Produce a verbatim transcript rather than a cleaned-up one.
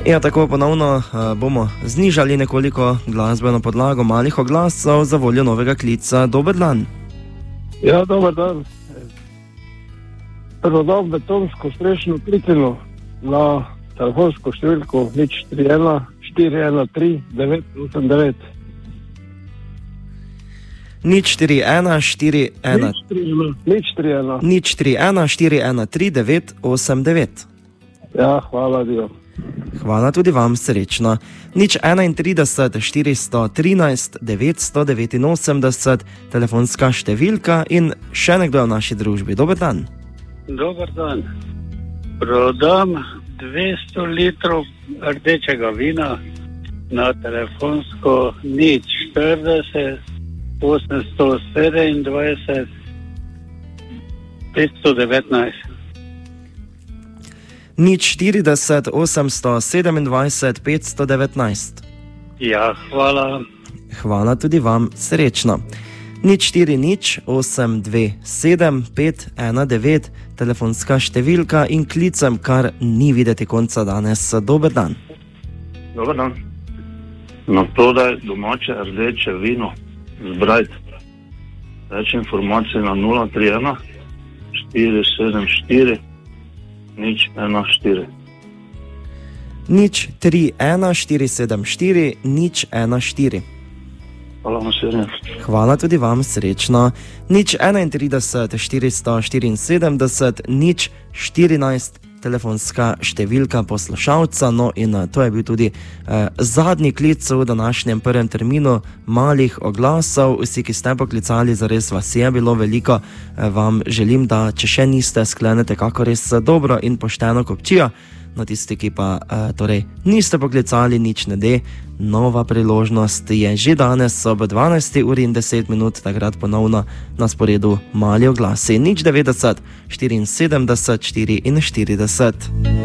Ja, tako ponovno uh, bomo znižali nekoliko glasbeno podlago malih oglasov za voljo novega klica. Dober dan. Ja, dober dan. Prodal betonsko strešno plitino na telefonsko številko nič štiri ena štiri ena tri devet osem devet. nič štiri ena štiri ena nič štiri ena nič štiri ena štiri ena tri devet osem devet. Ja, hvala Dio. Hvala tudi vam, srečno. nič enaintrideset štiristo trinajst devetsto devetinosemdeset, telefonska številka in še nekdo je v naši družbi. Dober dan. Dober dan. Prodam dvesto litrov rdečega vina na telefonsko nič štirideset osemsto sedemindvajset petsto devetnajst. nič štirideset osemsto sedemindvajset petsto devetnajst. Ja, hvala. Hvala tudi vam, srečno. nič štiri nič osem dve sedem pet ena devet, telefonska številka in klicem, kar ni videti konca danes. Dober dan. Dober dan. Na prodaj domače rdeče vino zbrajt. Več informacij na nula tri ena štiri sedem štiri nič ena štiri. nič tri ena štiri sedem štiri nič ena štiri. Hvala vam, srečno. Hvala tudi vam, srečno. nič enaintrideset štiristo štiriinsedemdeset nič štirinajst, telefonska številka poslušalca. No in to je bil tudi eh, zadnji klic v današnjem prvem terminu malih oglasov. Vsi, ki ste poklicali, zares vas je bilo veliko. Eh, vam želim, da če še niste, sklenete kako res dobro in pošteno kopčijo. No, tisti, ki pa eh, torej niste poklicali, nič ne de. Nova priložnost je že danes ob dvanajsti uri in deset minut, takrat ponovno na sporedu mali oglasi. nič devetdeset štiriinsedemdeset štiriinštirideset.